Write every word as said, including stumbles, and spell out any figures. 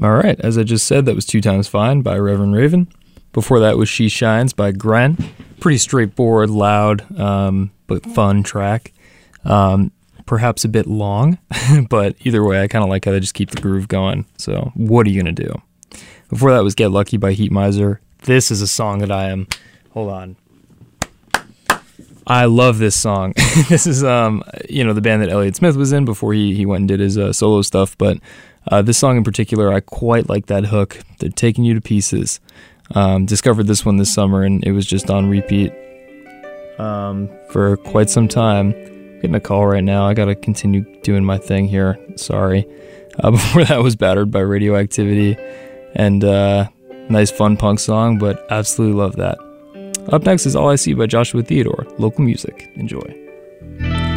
All right, as I just said, that was Two Times Fine by Reverend Raven. Before that was She Shines by Gren. Pretty straightforward, loud, um, but fun track. Um, perhaps a bit long, but either way, I kind of like how they just keep the groove going. So what are you going to do? Before that was Get Lucky by Heat Miser. This is a song that I am... Hold on. I love this song. This is, um, you know, the band that Elliott Smith was in before he, he went and did his uh, solo stuff, but uh, this song in particular, I quite like that hook. They're taking you to pieces. Um, discovered this one this summer, and it was just on repeat um, for quite some time. Getting a call right now. I gotta continue doing my thing here. Sorry. Uh, before that was Battered by Radioactivity, and uh, nice fun punk song, but absolutely love that. Up next is All I See by Joshua Theodore. Local music. Enjoy.